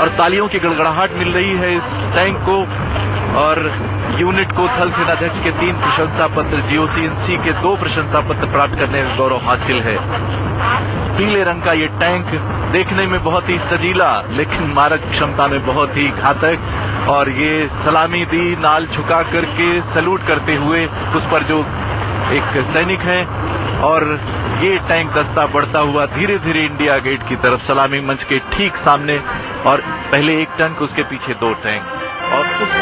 और तालियों की गड़गड़ाहट मिल रही है इस टैंक को। और यूनिट को थल सेनाध्यक्ष के 3 प्रशंसा पत्र, GOC-in-C के 2 प्रशंसा पत्र प्राप्त करने का गौरव हासिल है। पीले रंग का ये टैंक देखने में बहुत ही सजीला लेकिन मारक क्षमता में बहुत ही घातक, और ये सलामी दी नाल झुका करके सैल्यूट करते हुए उस पर जो एक सैनिक है, और ये टैंक दस्ता बढ़ता हुआ धीरे धीरे इंडिया गेट की तरफ, सलामी मंच के ठीक सामने, और पहले एक टैंक उसके पीछे 2 टैंक, और उस